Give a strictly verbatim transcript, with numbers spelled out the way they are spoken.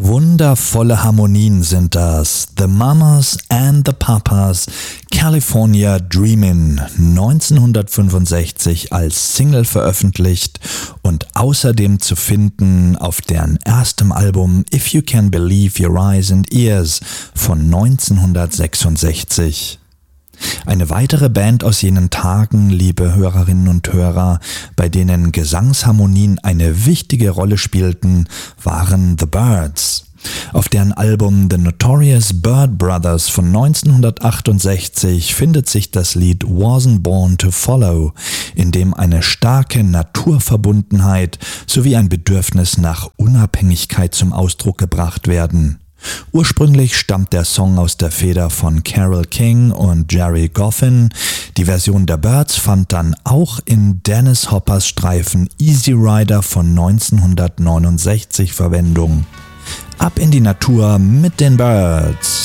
Wundervolle Harmonien sind das. The Mamas and the Papas, California Dreamin', neunzehnhundertfünfundsechzig als Single veröffentlicht und außerdem zu finden auf deren erstem Album If You Can Believe Your Eyes and Ears von neunzehnhundertsechsundsechzig. Eine weitere Band aus jenen Tagen, liebe Hörerinnen und Hörer, bei denen Gesangsharmonien eine wichtige Rolle spielten, waren The Byrds. Auf deren Album The Notorious Byrd Brothers von neunzehnhundertachtundsechzig findet sich das Lied Wasn't Born to Follow, in dem eine starke Naturverbundenheit sowie ein Bedürfnis nach Unabhängigkeit zum Ausdruck gebracht werden. Ursprünglich stammt der Song aus der Feder von Carole King und Jerry Goffin. Die Version der Byrds fand dann auch in Dennis Hoppers Streifen Easy Rider von neunzehnhundertneunundsechzig Verwendung. Ab in die Natur mit den Byrds!